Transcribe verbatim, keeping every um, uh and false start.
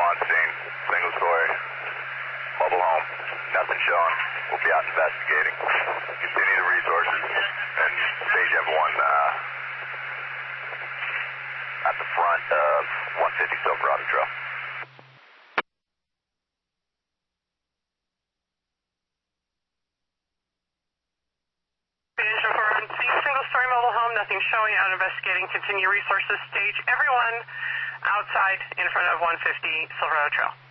on scene. Single story. Mobile home. Nothing shown. We'll be out investigating. Continue the resources. And stage everyone uh, at the front of one fifty Silverado Trail. Single story mobile home, nothing showing, out investigating, continue resources, stage everyone outside in front of one fifty Silverado Trail.